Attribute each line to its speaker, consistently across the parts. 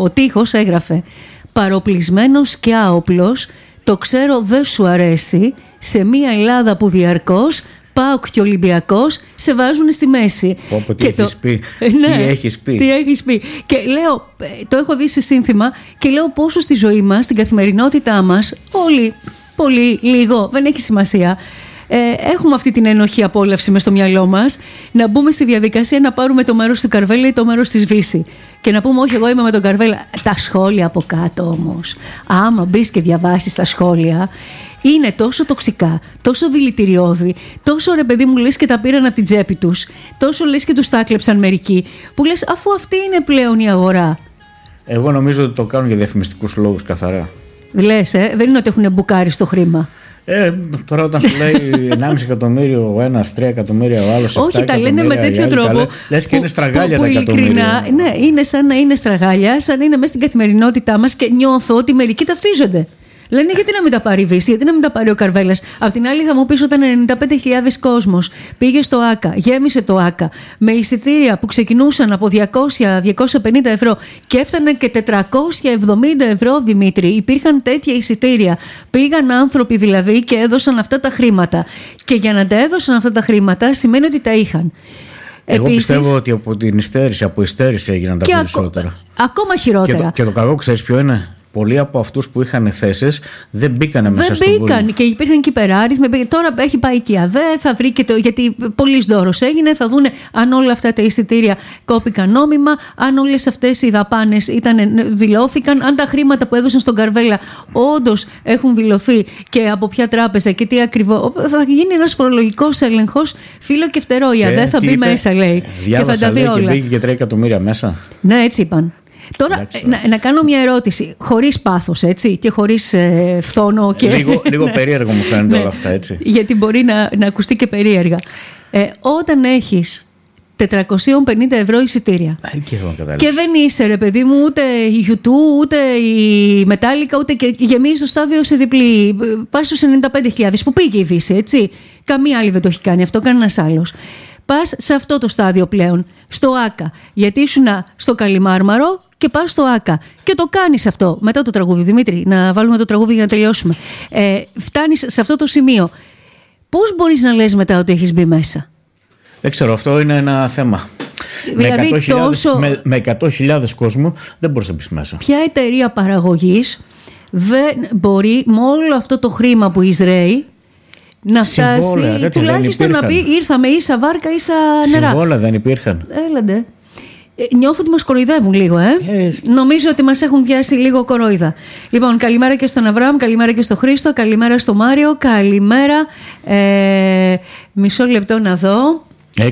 Speaker 1: ο τοίχος έγραφε «Παροπλισμένος και άοπλος, το ξέρω δεν σου αρέσει, σε μια Ελλάδα που διαρκώς ΠΑΟΚ και Ολυμπιακός σε βάζουν στη μέση».
Speaker 2: Τι έχεις πει.
Speaker 1: Τι έχεις πει. Και λέω, το έχω δει σε σύνθημα και λέω πόσο στη ζωή μας, στην καθημερινότητά μας, όλοι, πολύ, λίγο, δεν έχει σημασία, έχουμε αυτή την ενοχή απόλαυση μες στο μυαλό μας να μπούμε στη διαδικασία να πάρουμε το μέρος του Καρβέλα ή το μέρος της Βύση και να πούμε όχι, εγώ είμαι με τον Καρβέλα. Τα σχόλια από κάτω όμως, άμα μπεις και διαβάσεις τα σχόλια, είναι τόσο τοξικά, τόσο δηλητηριώδη, τόσο ρε παιδί μου λες και τα πήραν από την τσέπη τους, τόσο λες και τους τα κλέψαν μερικοί, που λες αφού αυτή είναι πλέον η αγορά. Εγώ
Speaker 2: νομίζω ότι το κάνουν για διαφημιστικούς λόγους καθαρά.
Speaker 1: Λες, δεν είναι ότι έχουν μπουκάρει στο χρήμα.
Speaker 2: Τώρα όταν σου λέει 1,5 εκατομμύριο ο ένας, 3 εκατομμύρια ο άλλος, 7
Speaker 1: όχι, τα λένε με τέτοιο τρόπο.
Speaker 2: Λες και είναι στραγάλια τα εκατομμύρια.
Speaker 1: Ναι, είναι σαν να είναι στραγάλια, σαν να είναι μέσα στην καθημερινότητά μας και νιώθω ότι μερικοί ταυτίζονται. Λένε γιατί να μην τα πάρει η Βύση, γιατί να μην τα πάρει ο Καρβέλας. Απ' την άλλη θα μου πεις όταν 95.000 κόσμος πήγε στο ΆΚΑ, γέμισε το ΆΚΑ με εισιτήρια που ξεκινούσαν από 200-250 ευρώ και έφταναν και 470 ευρώ, Δημήτρη. Υπήρχαν τέτοια εισιτήρια. Πήγαν άνθρωποι δηλαδή και έδωσαν αυτά τα χρήματα. Και για να τα έδωσαν αυτά τα χρήματα σημαίνει ότι τα είχαν.
Speaker 2: Εγώ πιστεύω ότι από την υστέρηση έγιναν τα περισσότερα.
Speaker 1: Ακόμα χειρότερα.
Speaker 2: Και το κακό ξέρεις ποιο είναι? Πολλοί από αυτούς που είχαν θέσεις δεν μπήκανε μέσα στο Βούλιο.
Speaker 1: Δεν μπήκαν και υπήρχαν και υπεράριθμοι. Τώρα έχει πάει και η ΑΔΕ, θα βρει και γιατί πολύς δώρος έγινε. Θα δούνε αν όλα αυτά τα εισιτήρια κόπηκαν νόμιμα, αν όλες αυτές οι δαπάνες δηλώθηκαν, αν τα χρήματα που έδωσαν στον Καρβέλα όντως έχουν δηλωθεί και από ποια τράπεζα και τι ακριβώς. Θα γίνει ένας φορολογικός έλεγχος, φύλλο και φτερό. Η ΑΔΕ θα μπει μέσα, λέει.
Speaker 2: Διάβασα,
Speaker 1: και θα τα δει όλα.
Speaker 2: Και μπήκε και 3 εκατομμύρια μέσα.
Speaker 1: Ναι, έτσι είπαν. Τώρα να κάνω μια ερώτηση, χωρίς πάθος, έτσι, και χωρίς φθόνο. Και...
Speaker 2: Λίγο περίεργο μου φαίνεται όλα αυτά, έτσι.
Speaker 1: Γιατί μπορεί να ακουστεί και περίεργα. Όταν έχεις 450 ευρώ εισιτήρια και δεν είσαι ρε παιδί μου ούτε η U2 ούτε η Metallica ούτε και γεμίζει το στάδιο σε διπλή, πας στους 95.000 που πήγε η Βύση, έτσι. Καμία άλλη δεν το έχει κάνει αυτό, κανένας άλλος. Πας σε αυτό το στάδιο πλέον, στο ΆΚΑ, γιατί ήσουν στο Καλιμάρμαρο και πας στο ΆΚΑ και το κάνεις αυτό. Μετά το τραγούδι, Δημήτρη, να βάλουμε το τραγούδι για να τελειώσουμε. Φτάνεις σε αυτό το σημείο. Πώς μπορείς να λες μετά ότι έχεις μπει μέσα?
Speaker 2: Δεν ξέρω, αυτό είναι ένα θέμα. Δηλαδή, με 100.000 κόσμο δεν μπορείς να μπεις μέσα.
Speaker 1: Ποια εταιρεία παραγωγής δεν μπορεί με όλο αυτό το χρήμα που εισραίει να φτάσει, τουλάχιστον να πει ήρθαμε ίσα βάρκα ίσα νερά.
Speaker 2: Συμβόλαια δεν υπήρχαν.
Speaker 1: Έλαντε. Νιώθω ότι μας κοροϊδεύουν λίγο, Νομίζω ότι μας έχουν πιάσει λίγο κορόιδα. Λοιπόν, καλημέρα και στον Αβραάμ, καλημέρα και στον Χρήστο, καλημέρα στο Μάριο, καλημέρα. Μισό λεπτό να δω.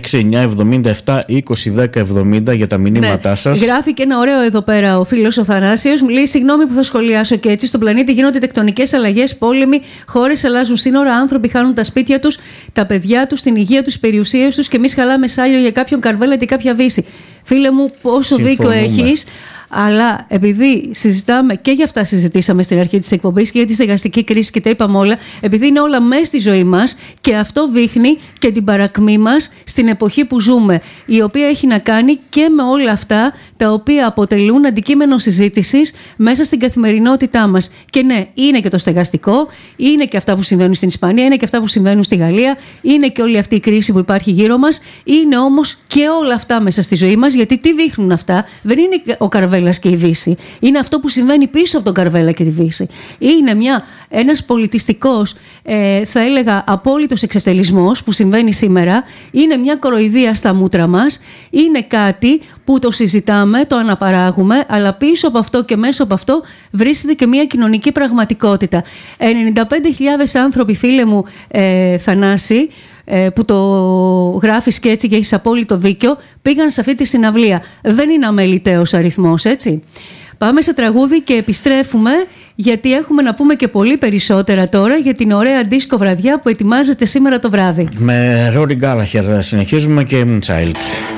Speaker 2: 6-9-77-20-10-70 για τα μηνύματά σας.
Speaker 1: Γράφει και ένα ωραίο εδώ πέρα ο φίλος ο Θανάσιος. Μου λέει: συγγνώμη που θα σχολιάσω και έτσι. Στον πλανήτη γίνονται τεκτονικές αλλαγές, πόλεμοι, χώρες αλλάζουν σύνορα, άνθρωποι χάνουν τα σπίτια τους, τα παιδιά τους, την υγεία τους, τις περιουσίες τους και εμείς χαλάμε σάλιο για κάποιον Καρβέλα ή κάποια Βύση. Φίλε μου, πόσο δίκιο έχεις. Αλλά επειδή συζητάμε και για αυτά συζητήσαμε στην αρχή της εκπομπής και για τη στεγαστική κρίση και τα είπαμε όλα, επειδή είναι όλα μέσα στη ζωή μας και αυτό δείχνει και την παρακμή μας στην εποχή που ζούμε, η οποία έχει να κάνει και με όλα αυτά τα οποία αποτελούν αντικείμενο συζήτησης μέσα στην καθημερινότητά μας. Και ναι, είναι και το στεγαστικό, είναι και αυτά που συμβαίνουν στην Ισπανία, είναι και αυτά που συμβαίνουν στη Γαλλία, είναι και όλη αυτή η κρίση που υπάρχει γύρω μας, είναι όμως και όλα αυτά μέσα στη ζωή μας, γιατί τι δείχνουν αυτά? Δεν είναι ο Καρβέλας και η Βύση. Είναι αυτό που συμβαίνει πίσω από τον Καρβέλα και τη Βύση. Είναι ένας πολιτιστικός, θα έλεγα, απόλυτος εξευτελισμός που συμβαίνει σήμερα. Είναι μια κοροϊδία στα μούτρα μας. Είναι κάτι που το συζητάμε, το αναπαράγουμε, αλλά πίσω από αυτό και μέσα από αυτό βρίσκεται και μια κοινωνική πραγματικότητα. 95.000 άνθρωποι, φίλε μου Θανάση, που το γράφεις και έτσι και έχεις απόλυτο δίκιο, πήγαν σε αυτή τη συναυλία. Δεν είναι αμεληταίος αριθμός, έτσι. Πάμε σε τραγούδι και επιστρέφουμε, γιατί έχουμε να πούμε και πολύ περισσότερα τώρα για την ωραία δίσκο βραδιά που ετοιμάζεται σήμερα το βράδυ.
Speaker 2: Με Rory Gallagher συνεχίζουμε και Moonchild.